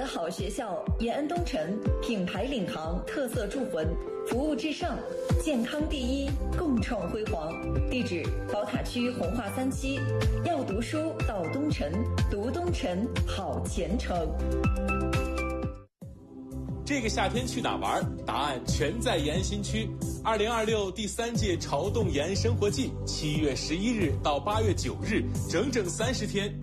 的好学校延安东城，品牌领航，特色铸魂，服务至上，健康第一，共创辉煌。地址：宝塔区红化3期。要读书到东城，读东城好前程。 这个夏天去哪玩？答案全在延安新区。2026第3届潮动延安生活季，7月11日到8月9日，整整30天，